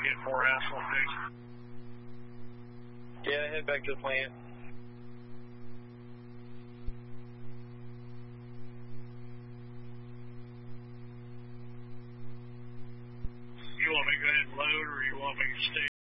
get more asphalt fixed? Yeah, head back to the plant. You want me to go ahead and load, or you want me to stay